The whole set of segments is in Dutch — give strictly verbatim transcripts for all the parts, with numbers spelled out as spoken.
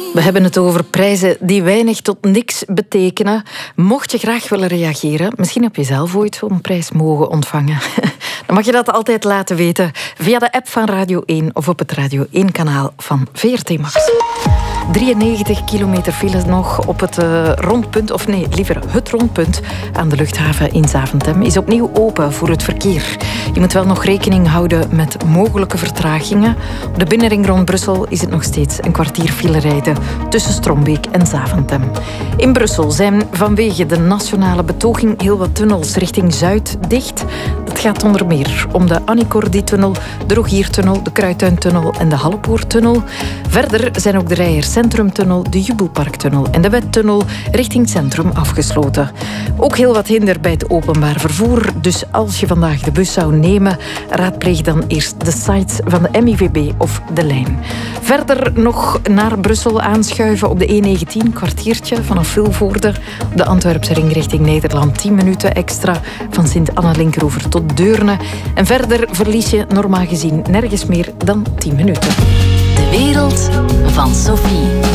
We hebben het over prijzen die weinig tot niks betekenen. Mocht je graag willen reageren, misschien heb je zelf ooit zo'n prijs mogen ontvangen, dan mag je dat altijd laten weten via de app van Radio één of op het Radio één-kanaal van V R T Max. drieënnegentig kilometer file nog op het uh, rondpunt, of nee, liever het rondpunt aan de luchthaven in Zaventem is opnieuw open voor het verkeer. Je moet wel nog rekening houden met mogelijke vertragingen. Op de binnenring rond Brussel is het nog steeds een kwartier file rijden tussen Strombeek en Zaventem. In Brussel zijn vanwege de nationale betoging heel wat tunnels richting Zuid dicht. Dat gaat onder meer om de Annie-Cordy-tunnel, de Rogiertunnel, de Kruittuintunnel en de Hallepoortunnel. Verder zijn ook de Reijer Centrumtunnel, de Jubelparktunnel en de Wettunnel richting het centrum afgesloten. Ook heel wat hinder bij het openbaar vervoer, dus als je vandaag de bus zou nemen, raadpleeg dan eerst de sites van de M I V B of de lijn. Verder nog naar Brussel aanschuiven op de E negentien, kwartiertje vanaf Vilvoorde. Op de Antwerpse ring richting Nederland tien minuten extra van Sint-Anna-Linkeroever tot Deurne. En verder verlies je normaal gezien nergens meer dan tien minuten. De wereld van Sophie.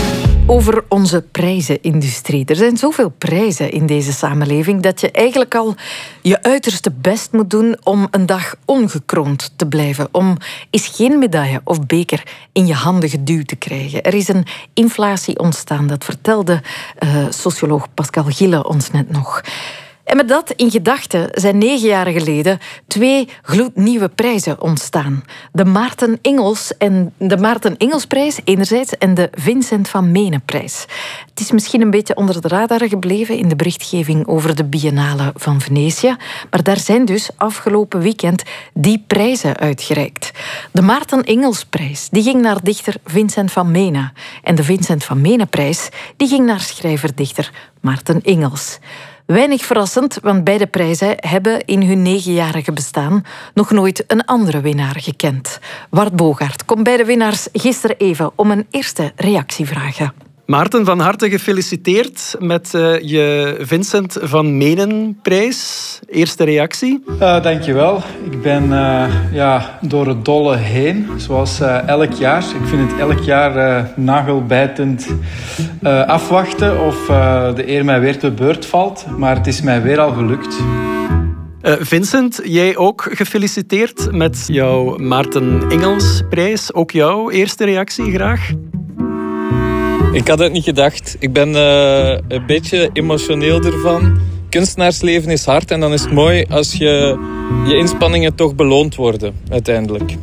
Over onze prijzenindustrie. Er zijn zoveel prijzen in deze samenleving dat je eigenlijk al je uiterste best moet doen om een dag ongekroond te blijven. Om eens geen medaille of beker in je handen geduwd te krijgen. Er is een inflatie ontstaan, dat vertelde uh, socioloog Pascal Gille ons net nog. En met dat in gedachten zijn negen jaar geleden twee gloednieuwe prijzen ontstaan. De Maarten Engels en de Maarten Engelsprijs enerzijds en de Vincent van Meeneprijs. Het is misschien een beetje onder de radar gebleven in de berichtgeving over de Biennale van Venetië, maar daar zijn dus afgelopen weekend die prijzen uitgereikt. De Maarten Engelsprijs die ging naar dichter Vincent van Mene en de Vincent van Meeneprijs die ging naar schrijver-dichter Maarten Engels. Weinig verrassend, want beide prijzen hebben in hun negenjarige bestaan nog nooit een andere winnaar gekend. Wart Bogaert komt bij de winnaars gisteren even om een eerste reactie vragen. Maarten, van harte gefeliciteerd met uh, je Vincent van Meeneprijs. Eerste reactie? Uh, dankjewel. Ik ben uh, ja, door het dolle heen, zoals uh, elk jaar. Ik vind het elk jaar uh, nagelbijtend uh, afwachten of uh, de eer mij weer te beurt valt. Maar het is mij weer al gelukt. Uh, Vincent, jij ook gefeliciteerd met jouw Maarten Engelsprijs. Ook jouw eerste reactie graag? Ik had het niet gedacht. Ik ben uh, een beetje emotioneel ervan. Kunstenaarsleven is hard en dan is het mooi als je, je inspanningen toch beloond worden, uiteindelijk.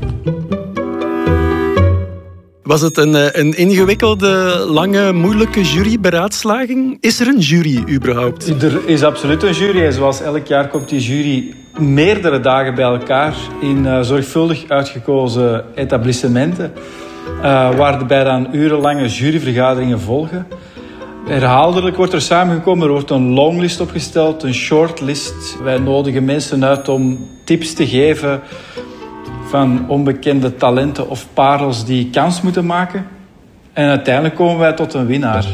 Was het een, een ingewikkelde, lange, moeilijke juryberaadslaging? Is er een jury überhaupt? Er is absoluut een jury. En zoals elk jaar komt die jury meerdere dagen bij elkaar in uh, zorgvuldig uitgekozen etablissementen. Uh, waarbij dan urenlange juryvergaderingen volgen. Herhaaldelijk wordt er samengekomen, er wordt een longlist opgesteld, een shortlist. Wij nodigen mensen uit om tips te geven van onbekende talenten of parels die kans moeten maken. En uiteindelijk komen wij tot een winnaar.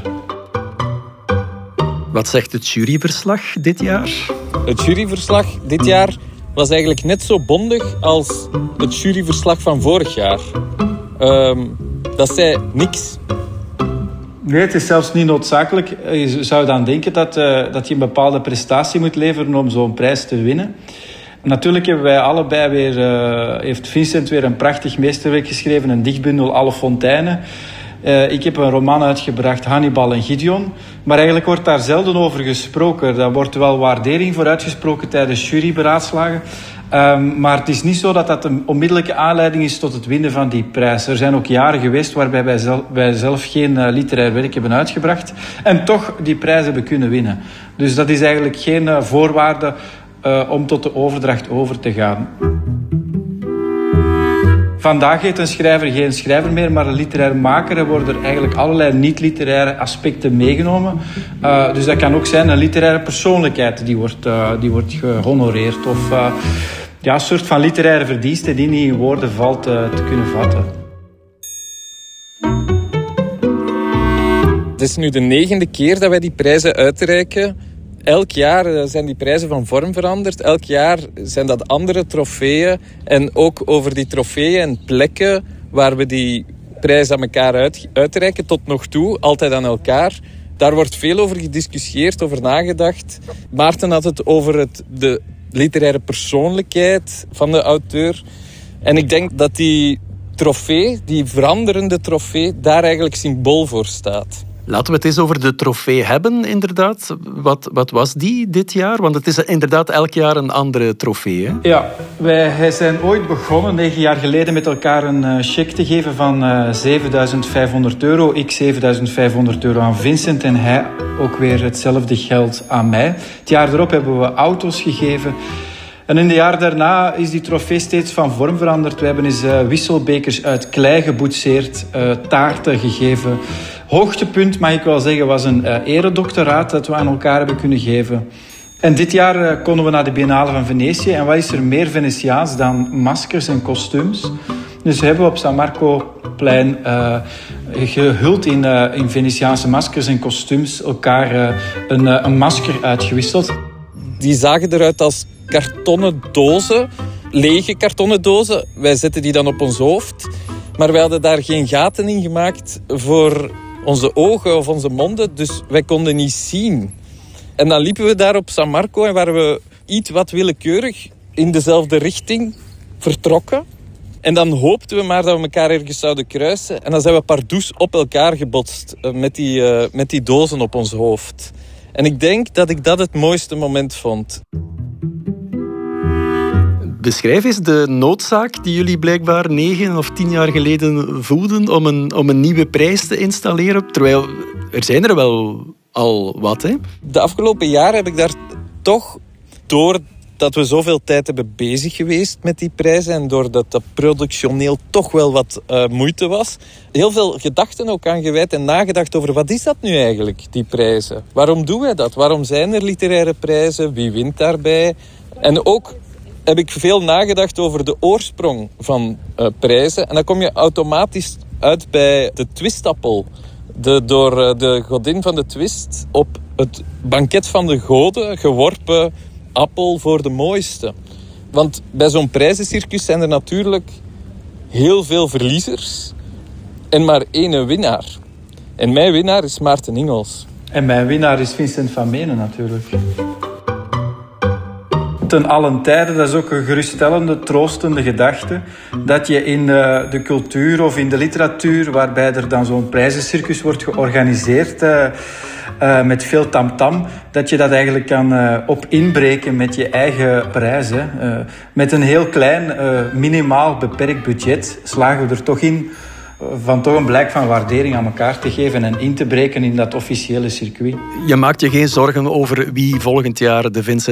Wat zegt het juryverslag dit jaar? Het juryverslag dit jaar was eigenlijk net zo bondig als het juryverslag van vorig jaar. Um, dat zei niks. Nee, het is zelfs niet noodzakelijk. Je zou dan denken dat, uh, dat je een bepaalde prestatie moet leveren om zo'n prijs te winnen. Natuurlijk hebben wij allebei weer, uh, heeft Vincent weer een prachtig meesterwerk geschreven, een dichtbundel Alle Fonteinen. Uh, ik heb een roman uitgebracht, Hannibal en Gideon. Maar eigenlijk wordt daar zelden over gesproken. Daar wordt wel waardering voor uitgesproken tijdens juryberaadslagen. Um, maar het is niet zo dat dat een onmiddellijke aanleiding is tot het winnen van die prijs. Er zijn ook jaren geweest waarbij wij zelf, wij zelf geen uh, literair werk hebben uitgebracht en toch die prijs hebben kunnen winnen. Dus dat is eigenlijk geen uh, voorwaarde uh, om tot de overdracht over te gaan. Vandaag heet een schrijver geen schrijver meer, maar een literair maker. Er worden er eigenlijk allerlei niet-literaire aspecten meegenomen. Uh, dus dat kan ook zijn een literaire persoonlijkheid die wordt, uh, die wordt gehonoreerd. Of uh, ja, een soort van literaire verdienste die niet in woorden valt uh, te kunnen vatten. Het is nu de negende keer dat wij die prijzen uitreiken. Elk jaar zijn die prijzen van vorm veranderd. Elk jaar zijn dat andere trofeeën. En ook over die trofeeën en plekken waar we die prijs aan elkaar uit, uitreiken tot nog toe, altijd aan elkaar. Daar wordt veel over gediscussieerd, over nagedacht. Maarten had het over het, de literaire persoonlijkheid van de auteur. En ik denk dat die trofee, die veranderende trofee, daar eigenlijk symbool voor staat. Laten we het eens over de trofee hebben, inderdaad. Wat, wat was die dit jaar? Want het is inderdaad elk jaar een andere trofee, hè? Ja, wij zijn ooit begonnen, negen jaar geleden, met elkaar een cheque te geven van uh, zevenduizend vijfhonderd euro. Ik zevenduizend vijfhonderd euro aan Vincent en hij ook weer hetzelfde geld aan mij. Het jaar erop hebben we auto's gegeven. En in de jaar daarna is die trofee steeds van vorm veranderd. We hebben eens uh, wisselbekers uit klei geboetseerd, uh, taarten gegeven. Hoogtepunt, mag ik wel zeggen, was een uh, eredoctoraat dat we aan elkaar hebben kunnen geven. En dit jaar uh, konden we naar de Biennale van Venetië. En wat is er meer Venetiaans dan maskers en kostuums? Dus we hebben op San Marco-plein uh, gehuld in, uh, in Venetiaanse maskers en kostuums elkaar uh, een, uh, een masker uitgewisseld. Die zagen eruit als kartonnen dozen, lege kartonnen dozen. Wij zetten die dan op ons hoofd. Maar wij hadden daar geen gaten in gemaakt voor onze ogen of onze monden. Dus wij konden niet zien. En dan liepen we daar op San Marco en waren we iets wat willekeurig in dezelfde richting vertrokken. En dan hoopten we maar dat we elkaar ergens zouden kruisen. En dan zijn we pardoes op elkaar gebotst met die, uh, met die dozen op ons hoofd. En ik denk dat ik dat het mooiste moment vond. Beschrijf eens de noodzaak die jullie blijkbaar negen of tien jaar geleden voelden om een, om een nieuwe prijs te installeren. Terwijl er zijn er wel al wat, hè? De afgelopen jaren heb ik daar toch, doordat we zoveel tijd hebben bezig geweest met die prijzen en doordat dat productioneel toch wel wat uh, moeite was, heel veel gedachten ook aan gewijd en nagedacht over wat is dat nu eigenlijk, die prijzen? Waarom doen wij dat? Waarom zijn er literaire prijzen? Wie wint daarbij? En ook heb ik veel nagedacht over de oorsprong van uh, prijzen. En dan kom je automatisch uit bij de twistappel. De door uh, de godin van de twist op het banket van de goden geworpen appel voor de mooiste. Want bij zo'n prijzencircus zijn er natuurlijk heel veel verliezers en maar één winnaar. En mijn winnaar is Maarten Ingels. En mijn winnaar is Vincent van Menen natuurlijk. Ten allen tijde, dat is ook een geruststellende, troostende gedachte, dat je in uh, de cultuur of in de literatuur, waarbij er dan zo'n prijzencircus wordt georganiseerd uh, uh, met veel tamtam, dat je dat eigenlijk kan uh, op inbreken met je eigen prijs. Hè. Uh, met een heel klein, uh, minimaal beperkt budget slagen we er toch in van toch een blijk van waardering aan elkaar te geven en in te breken in dat officiële circuit. Je maakt je geen zorgen over wie volgend jaar de Vincent